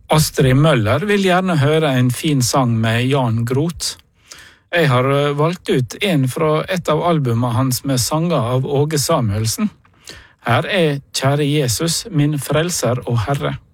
Astrid Møller vil gjerne høre en fin sang med Jan Groth. Jeg har valgt ut en fra et av albumene hans med sanger av Åge Samuelsen. Her er Kjære Jesus, min frelser og Herre.